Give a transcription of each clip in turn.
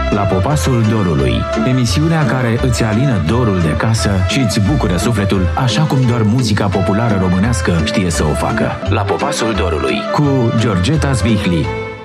La Popasul Dorului, emisiunea care îți alină dorul de casă și îți bucură sufletul așa cum doar muzica populară românească știe să o facă. La Popasul Dorului, cu Georgeta Zvihli.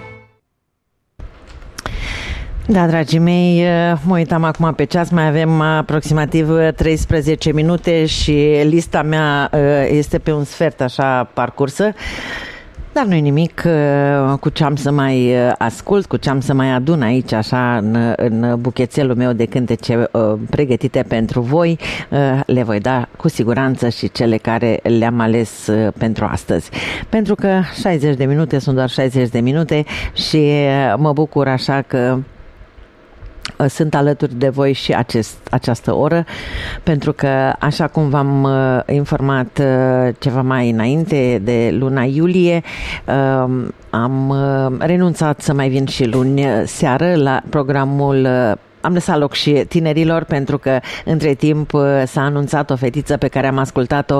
Da, dragii mei, mă uitam acum pe ceas, mai avem aproximativ 13 minute și lista mea este pe un sfert așa parcursă. Dar nu-i nimic, cu ce am să mai ascult, cu ce am să mai adun aici așa în buchețelul meu de cântece pregătite pentru voi, le voi da cu siguranță și cele care le-am ales pentru astăzi. Pentru că 60 de minute sunt doar 60 de minute și mă bucur așa că sunt alături de voi și această oră, pentru că, așa cum v-am informat ceva mai înainte de luna iulie, am renunțat să mai vin și luni seară la programul. Am lăsat loc și tinerilor, pentru că între timp s-a anunțat o fetiță pe care am ascultat-o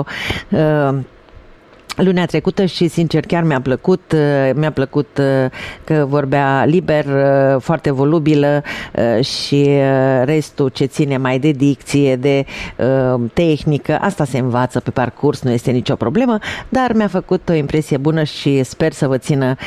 lunea trecută și, sincer, chiar mi-a plăcut că vorbea liber, foarte volubilă și restul ce ține mai de dicție, de tehnică, asta se învață pe parcurs, nu este nicio problemă, dar mi-a făcut o impresie bună și sper să vă țină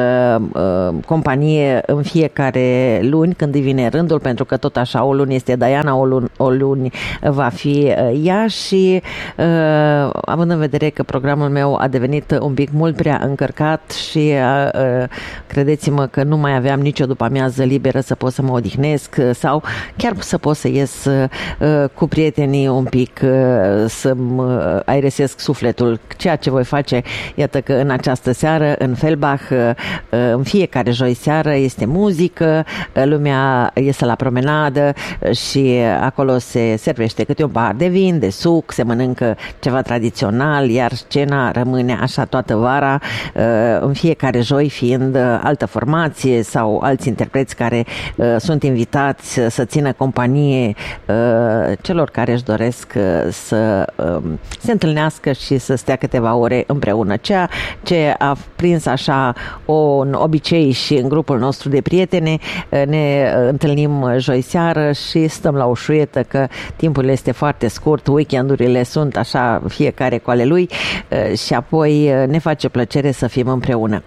companie în fiecare luni când îi vine rândul, pentru că tot așa o luni este Diana, o luni va fi ea și având în vedere că programul meu a devenit un pic mult prea încărcat și credeți-mă că nu mai aveam nicio după-amiază liberă să pot să mă odihnesc sau chiar să pot să ies cu prietenii un pic, să-mi airesesc sufletul, ceea ce voi face, iată că în această seară, în Felbach, în fiecare joi seară este muzică, lumea iese la promenadă și acolo se servește câte un pahar de vin, de suc, se mănâncă ceva tradițional, iar scena rămâne așa toată vara, în fiecare joi fiind altă formație sau alți interpreți care sunt invitați să țină companie celor care își doresc să se întâlnească și să stea câteva ore împreună. Ceea ce a prins așa un obicei și în grupul nostru de prietene, ne întâlnim joi seară și stăm la o șuietă, că timpul este foarte scurt, weekendurile sunt așa fiecare cu ale lui și apoi ne face plăcere să fim împreună.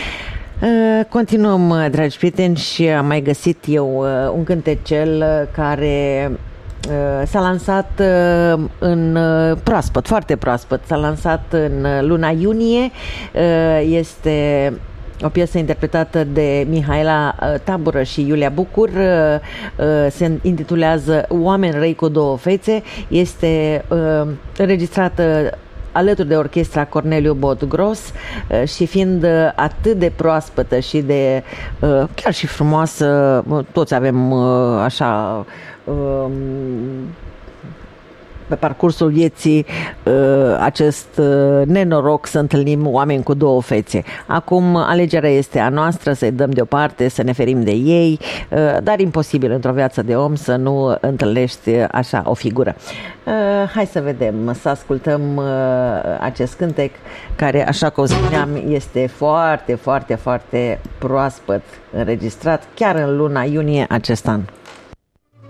Continuăm, dragi prieteni, și am mai găsit eu un cântecel care s-a lansat în proaspăt, foarte proaspăt, s-a lansat în luna iunie, este o piesă interpretată de Mihaela Tabură și Iulia Bucur, se intitulează Oameni răi cu două fețe, este înregistrată alături de orchestra Corneliu Bot-Gros și fiind atât de proaspătă și de chiar și frumoasă, toți avem așa pe parcursul vieții acest nenoroc să întâlnim oameni cu două fețe. Acum alegerea este a noastră, să-i dăm deoparte, să ne ferim de ei, dar imposibil într-o viață de om să nu întâlnești așa o figură. Hai să vedem, să ascultăm acest cântec care, așa cum spuneam, este foarte, foarte, foarte proaspăt înregistrat chiar în luna iunie acest an.